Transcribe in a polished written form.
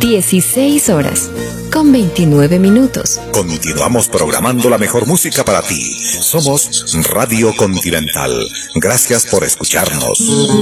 16 horas, con 29 minutos. Continuamos programando la mejor música para ti. Somos Radio Continental. Gracias por escucharnos.